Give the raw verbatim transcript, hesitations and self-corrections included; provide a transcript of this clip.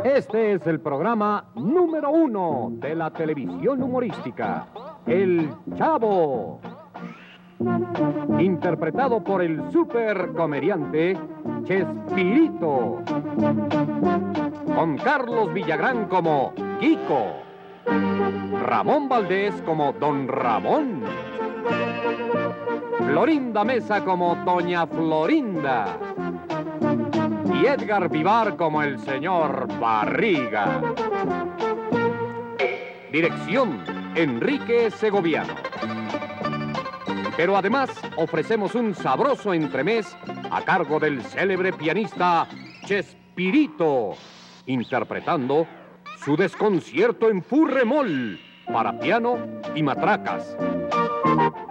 Este es el programa número uno de la televisión humorística, El Chavo. Interpretado por el supercomediante Chespirito. Con Carlos Villagrán como Kiko. Ramón Valdés como Don Ramón. Florinda Mesa como Doña Florinda. Y Edgar Vivar como el señor Barriga. Dirección, Enrique Segoviano. Pero además ofrecemos un sabroso entremés a cargo del célebre pianista Chespirito, interpretando su desconcierto en fu remol para piano y matracas.